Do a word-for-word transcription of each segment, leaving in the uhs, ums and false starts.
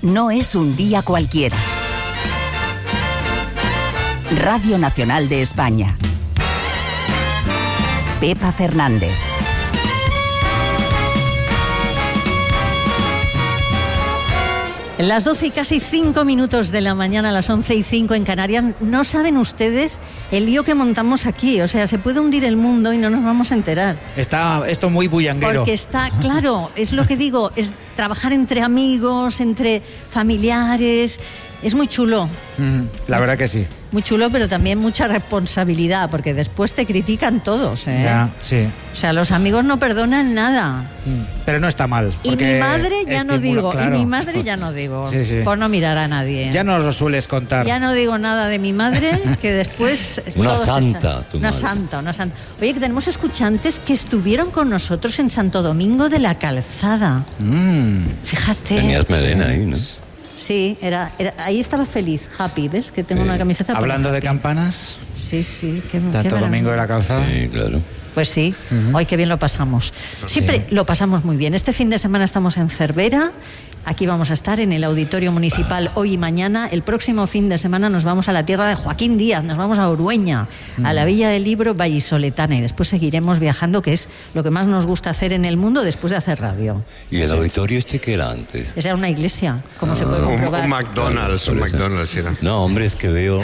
no es un día cualquiera. Radio Nacional de España. Pepa Fernández. Las doce y casi cinco minutos de la mañana, las once y cinco en Canarias. No saben ustedes el lío que montamos aquí. O sea, se puede hundir el mundo y no nos vamos a enterar. Está esto muy bullanguero. Porque está, claro, es lo que digo, es trabajar entre amigos, entre familiares. Es muy chulo. Mm, la verdad que sí. Muy chulo, pero también mucha responsabilidad, porque después te critican todos, ¿eh? Ya, sí. O sea, los amigos no perdonan nada. Pero no está mal. Y mi madre ya no digo, claro. y mi madre ya no digo, sí, sí. por no mirar a nadie. Ya nos lo sueles contar. Ya no digo nada de mi madre, que después... Una santa, es, tu Una madre. santa, una santa. Oye, que tenemos escuchantes que estuvieron con nosotros en Santo Domingo de la Calzada. Mm. Fíjate. Tenías melena ahí, ¿no? Sí, era, era, ahí estaba feliz, happy, ¿ves? Que tengo Sí. una camiseta. Hablando de happy. campanas, Sí, sí. Qué, Santo qué Domingo de la Calzada. Sí, claro. Pues sí, uh-huh. Hoy qué bien lo pasamos. Siempre Sí. lo pasamos muy bien. Este fin de semana estamos en Cervera. Aquí vamos a estar en el Auditorio Municipal hoy y mañana. El próximo fin de semana nos vamos a la tierra de Joaquín Díaz, nos vamos a Urueña, uh-huh. a la Villa del Libro vallisoletana, y después seguiremos viajando, que es lo que más nos gusta hacer en el mundo después de hacer radio. ¿Y el auditorio este qué era antes? Esa era una iglesia, como ah, se puede un, comprobar. un McDonald's, un McDonald's era. No, hombre, es que veo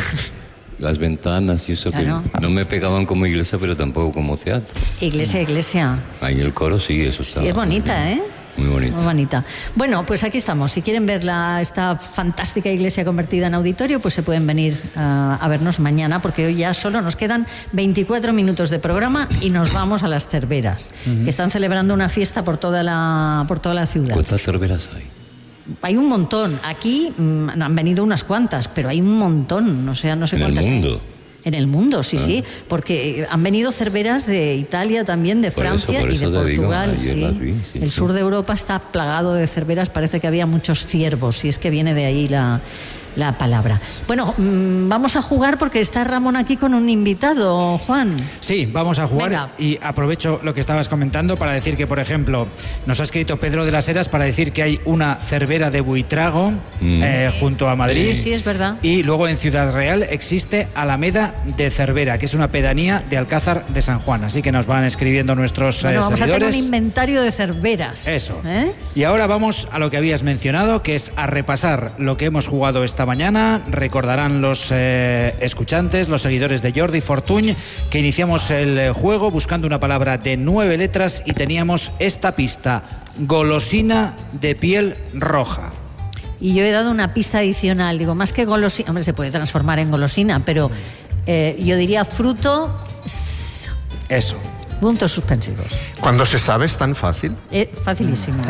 las ventanas y eso Claro. que no me pegaban como iglesia, pero tampoco como teatro. Iglesia, iglesia. Ahí el coro sí, eso está. Sí, es bonita, ¿eh? Muy bonita. Muy bonita. Bueno, pues aquí estamos. Si quieren ver la, esta fantástica iglesia convertida en auditorio, pues se pueden venir uh, a vernos mañana, porque hoy ya solo nos quedan veinticuatro minutos de programa y nos vamos a las Cerveras, uh-huh. que están celebrando una fiesta por toda la, por toda la ciudad. ¿Cuántas cerveras hay? Hay un montón. Aquí mmm, han venido unas cuantas, pero hay un montón. O sea, no sé ¿En cuántas. el mundo? En el mundo, sí, ah. sí, porque han venido cerveras de Italia también, de por Francia eso, por y de eso Portugal. Digo, sí. las vi, sí, el sí. sur de Europa está plagado de cerveras, parece que había muchos ciervos, y es que viene de ahí la, la palabra. Bueno, mmm, vamos a jugar porque está Ramón aquí con un invitado, Juan. Sí, vamos a jugar. Venga. Y aprovecho lo que estabas comentando para decir que, por ejemplo, nos ha escrito Pedro de las Heras para decir que hay una cervera de Buitrago mm. eh, junto a Madrid. Sí, sí, es verdad. Y luego en Ciudad Real existe Alameda de Cervera, que es una pedanía de Alcázar de San Juan. Así que nos van escribiendo nuestros bueno, eh, vamos seguidores. a hacer un inventario de cerveras. Eso. ¿Eh? Y ahora vamos a lo que habías mencionado, que es a repasar lo que hemos jugado esta mañana. Recordarán los eh, escuchantes, los seguidores de Jordi Fortuny, que iniciamos el juego buscando una palabra de nueve letras y teníamos esta pista: golosina de piel roja. Y yo he dado una pista adicional, digo, más que golosina, hombre, se puede transformar en golosina, pero eh, yo diría fruto... Eso. Puntos suspensivos. Cuando se sabe es tan fácil. Eh, facilísimo.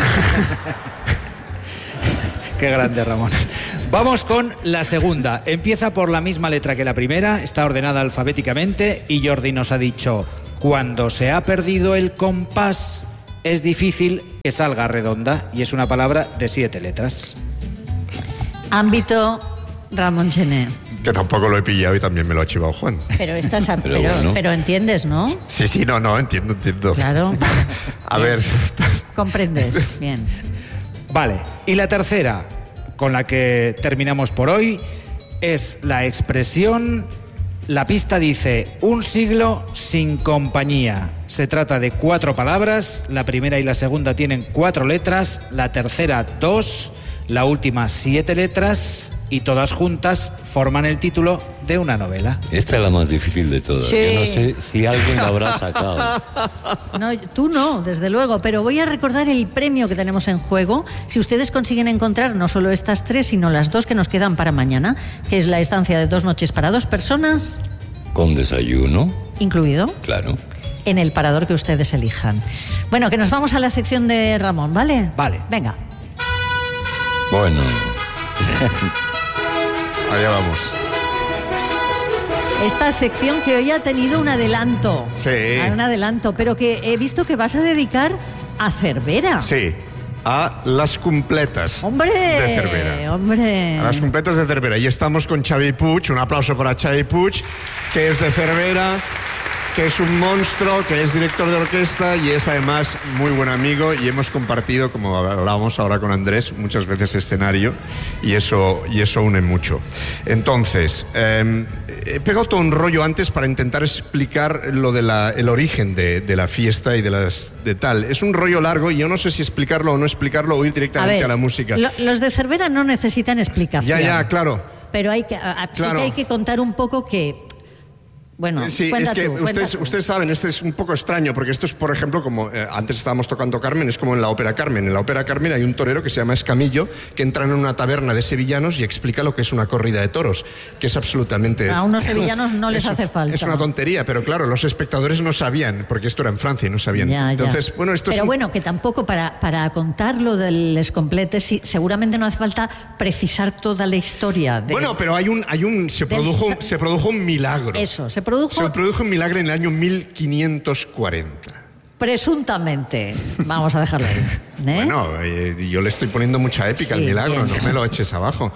Qué grande, Ramón. Vamos con la segunda. Empieza por la misma letra que la primera, está ordenada alfabéticamente y Jordi nos ha dicho: cuando se ha perdido el compás es difícil que salga redonda, y es una palabra de siete letras. Ámbito Ramón Gené. Que tampoco lo he pillado y también me lo ha chivado Juan. Pero estás a, Pero pero, bueno. pero entiendes, ¿no? Sí, sí, no, no, entiendo, entiendo. Claro. A Bien. ver. Comprendes, bien. Vale, y la tercera, con la que terminamos por hoy, es la expresión. La pista dice: un siglo sin compañía. Se trata de cuatro palabras, la primera y la segunda tienen cuatro letras, la tercera dos, la última siete letras, y todas juntas forman el título de una novela. Esta es la más difícil de todas. Sí. Yo no sé si alguien la habrá sacado. No, tú no, desde luego, pero voy a recordar el premio que tenemos en juego. Si ustedes consiguen encontrar no solo estas tres, sino las dos que nos quedan para mañana, que es la estancia de dos noches para dos personas, Con desayuno, incluido, claro. en el parador que ustedes elijan. Bueno, que nos vamos a la sección de Ramón, ¿vale? Vale. Venga. Bueno, Allá vamos. Esta sección que hoy ha tenido un adelanto. Sí. Ah, un adelanto, pero que he visto que vas a dedicar a Cervera. Sí. A las completas ¡Hombre! de Cervera. ¡Hombre! A las completas de Cervera. Y estamos con Xavi Puig. Un aplauso para Xavi Puig, que es de Cervera. que es un monstruo, que es director de orquesta y es además muy buen amigo, y hemos compartido, como hablábamos ahora con Andrés, muchas veces escenario, y eso, y eso une mucho. Entonces, eh, he pegado todo un rollo antes para intentar explicar lo de la, el origen de, de la fiesta y de las de tal. Es un rollo largo y yo no sé si explicarlo o no explicarlo o ir directamente a, ver, a la música. Lo, los de Cervera no necesitan explicación. Ya, ya, claro. Pero hay que, a, claro. sí que hay que contar un poco que... Bueno, sí, es que tú, ustedes, ustedes saben, esto es un poco extraño, porque esto es, por ejemplo, como eh, antes estábamos tocando Carmen, es como en la ópera Carmen. En la ópera Carmen hay un torero que se llama Escamillo, que entra en una taberna de sevillanos y explica lo que es una corrida de toros, que es absolutamente... A unos sevillanos no les es, hace falta. Es una tontería, pero claro, los espectadores no sabían, porque esto era en Francia y no sabían. Ya, Entonces, ya. bueno, esto pero es un... bueno, que tampoco para, para contar lo del Les Completes, sí, seguramente no hace falta precisar toda la historia. De, bueno, pero hay un... Hay un se, produjo, del... se produjo un milagro. Eso, se produjo... Se produjo un milagro en el año mil quinientos cuarenta. Presuntamente. Vamos a dejarlo ahí. ¿Eh? Bueno, eh, yo le estoy poniendo mucha épica sí, al milagro, bien. No me lo eches abajo.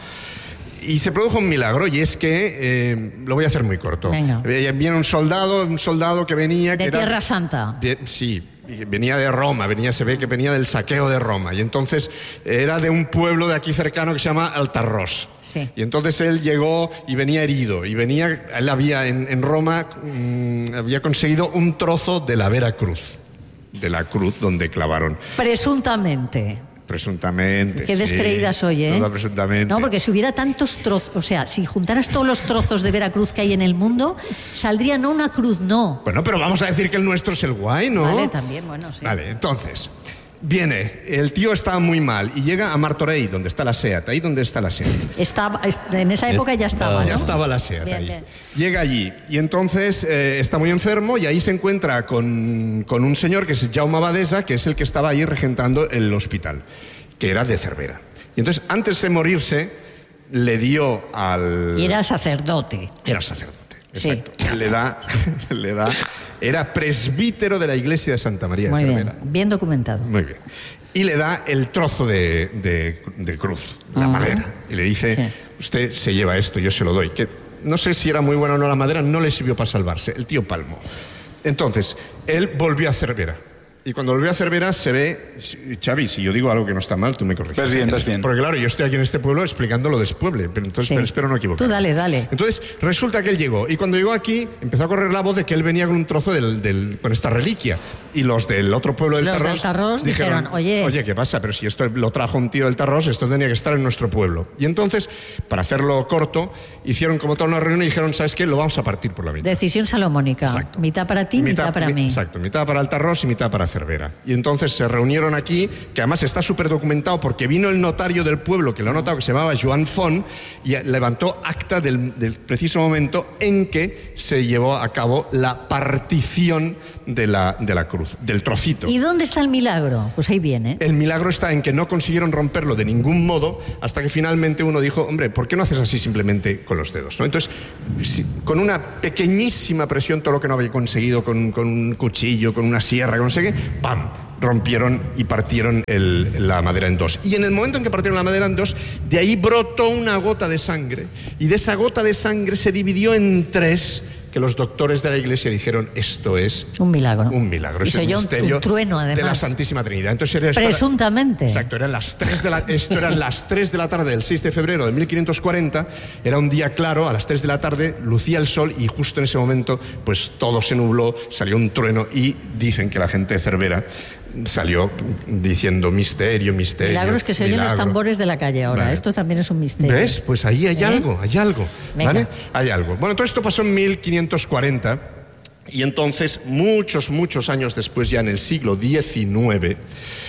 Y se produjo un milagro, y es que, eh, lo voy a hacer muy corto. Venga. Viene un soldado, un soldado que venía... De que Tierra era, Santa. Bien, sí, venía de Roma, venía, se ve que venía del saqueo de Roma, y entonces era de un pueblo de aquí cercano que se llama Altarrós. Sí. Y entonces él llegó y venía herido, y venía, él había en, en Roma, mmm, había conseguido un trozo de la Vera Cruz, de la cruz donde clavaron. Presuntamente. Presuntamente. Qué descreída sí, soy, ¿eh? Toda presuntamente. No, porque si hubiera tantos trozos, o sea, si juntaras todos los trozos de Veracruz que hay en el mundo, saldría no una cruz, no. Bueno, pero vamos a decir que el nuestro es el guay, ¿no? Vale, también, bueno, sí. Vale, entonces, viene, el tío está muy mal y llega a Martorell, donde está la SEAT, ahí donde está la SEAT. Estaba, en esa época ya estaba, Ya ¿no? estaba la SEAT Bien, ahí. bien. Llega allí y entonces eh, está muy enfermo, y ahí se encuentra con, con un señor que es Jaume Abadesa, que es el que estaba ahí regentando el hospital, que era de Cervera. Y entonces, antes de morirse, le dio al... Y era sacerdote. Era sacerdote, Sí. exacto. Le da, le da... Era presbítero de la iglesia de Santa María Muy de bien, Cervera. bien documentado. Muy bien. Y le da el trozo de, de, de cruz, la Ah. madera. Y le dice, Sí. usted se lleva esto, yo se lo doy. Que no sé si era muy buena o no la madera, no le sirvió para salvarse. El tío palmó. Entonces, él volvió a Cervera. Y cuando volvió a Cervera se ve... Xavi, si yo digo algo que no está mal, tú me corriges. Vas bien, vas bien. Porque claro, yo estoy aquí en este pueblo explicando lo de Espueble, pero entonces Sí. pero espero no equivocarme. Tú dale, dale. Entonces, resulta que él llegó, y cuando llegó aquí, empezó a correr la voz de que él venía con un trozo del, del, con esta reliquia. Y los del otro pueblo del Los del Tarrós, Tarrós dijeron, oye... Oye, ¿qué pasa? Pero si esto lo trajo un tío del Tarrós, esto tenía que estar en nuestro pueblo. Y entonces, para hacerlo corto, hicieron como toda una reunión y dijeron, ¿sabes qué? Lo vamos a partir por la mitad. Decisión salomónica. Exacto. Mitad para ti, mitad, para mi- mí. Exacto, mitad para el Tarrós y mitad para Cervera. Y entonces se reunieron aquí, que además está súper documentado porque vino el notario del pueblo, que lo ha notado, que se llamaba Joan Font, y levantó acta del, del preciso momento en que se llevó a cabo la partición de la, de la cruz, del trocito. ¿Y dónde está el milagro? Pues ahí viene. El milagro está en que no consiguieron romperlo de ningún modo, hasta que finalmente uno dijo, hombre, ¿por qué no haces así simplemente con los dedos? ¿no? Entonces, si, con una pequeñísima presión, todo lo que no había conseguido con, con un cuchillo, con una sierra, con no sé qué, ¡pam!, rompieron y partieron el, la madera en dos. Y en el momento en que partieron la madera en dos, de ahí brotó una gota de sangre, y de esa gota de sangre se dividió en tres, que los doctores de la iglesia dijeron, esto es Un milagro. un milagro, Y es se el oyó un- misterio un trueno, además. de la Santísima Trinidad. Entonces, era esto era- Presuntamente. Exacto, eran las tres de la, esto eran las tres de la tarde del seis de febrero de mil quinientos cuarenta, era un día claro, a las tres de la tarde lucía el sol, y justo en ese momento pues todo se nubló, salió un trueno, y dicen que la gente de Cervera salió diciendo misterio, misterio. Milagros que se oyen los milagro. tambores de la calle ahora. Vale. Esto también es un misterio. ¿Ves? Pues ahí hay ¿Eh? algo, hay algo. Venga. ¿Vale? Hay algo. Bueno, todo esto pasó en mil quinientos cuarenta, y entonces, muchos, muchos años después, ya en el siglo diecinueve,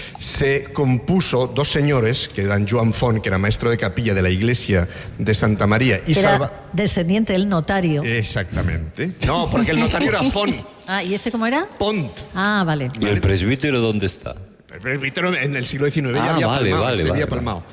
se compuso dos señores, que eran Joan Font, que era maestro de capilla de la iglesia de Santa María, y Era Salva... descendiente del notario. Exactamente. No, porque el notario era Font. Ah, ¿y este cómo era? Pont. Ah, vale. ¿Y el presbítero dónde está? El presbítero en el siglo diecinueve ya Ah, había vale, palmado, vale, este había vale, palmado.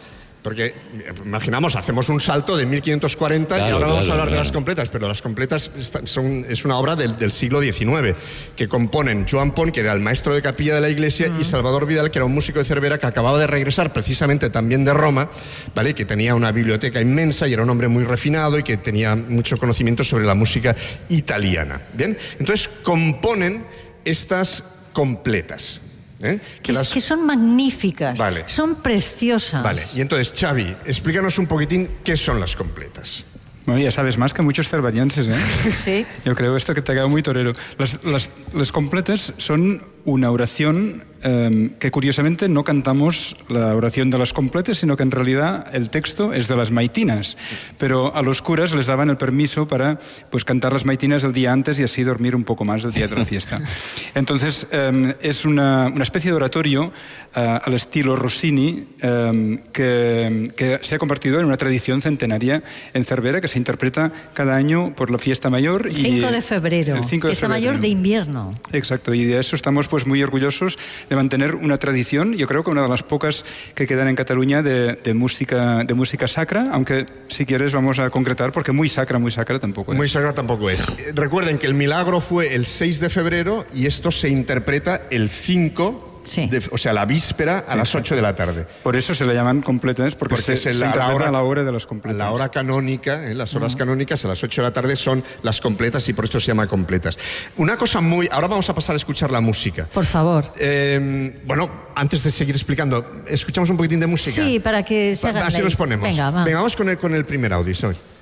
Porque imaginamos, hacemos un salto de mil quinientos cuarenta Claro, y ahora vamos claro, a hablar claro. de las completas, pero las completas está- son, es una obra del, del siglo diecinueve que componen Joan Pont, que era el maestro de capilla de la iglesia, uh-huh. y Salvador Vidal, que era un músico de Cervera que acababa de regresar precisamente también de Roma, ¿vale? Que tenía una biblioteca inmensa y era un hombre muy refinado y que tenía mucho conocimiento sobre la música italiana. ¿Bien? Entonces componen estas completas. ¿Eh? Que, las... que son magníficas, vale. Son preciosas. Vale, y entonces, Xavi, explícanos un poquitín qué son las completas. Bueno, ya sabes más que muchos cerverienses, ¿eh? Sí. Yo creo esto que te ha quedado muy torero. Las, las, las completas son una oración eh, que curiosamente no cantamos la oración de las completas, sino que en realidad el texto es de las maitinas. Pero a los curas les daban el permiso para pues, cantar las maitinas el día antes y así dormir un poco más el día de la fiesta. Entonces eh, es una, una especie de oratorio eh, al estilo Rossini eh, que, que se ha convertido en una tradición centenaria en Cervera que se interpreta cada año por la fiesta mayor. El cinco de febrero, el cinco de fiesta febrero. mayor de invierno. Exacto, y de eso estamos pues muy orgullosos de mantener una tradición, yo creo que una de las pocas que quedan en Cataluña de, de música de música sacra, aunque si quieres vamos a concretar porque muy sacra, muy sacra tampoco es. Muy sacra tampoco es. Recuerden que el milagro fue el seis de febrero y esto se interpreta el cinco. Sí. De, o sea, la víspera a Exacto. las ocho de la tarde. Por eso se le llaman completas, porque, porque se, se, se interpreta la hora, a la hora de las completas. La hora canónica, ¿eh? Las horas uh-huh. canónicas a las ocho de la tarde son las completas y por esto se llama completas. Una cosa muy... Ahora vamos a pasar a escuchar la música. Por favor. Eh, bueno, antes de seguir explicando, ¿escuchamos un poquitín de música? Sí, para que se hagan... Así nos ponemos. Venga, va. Venga, vamos con el, con el primer audio, ¿sabes?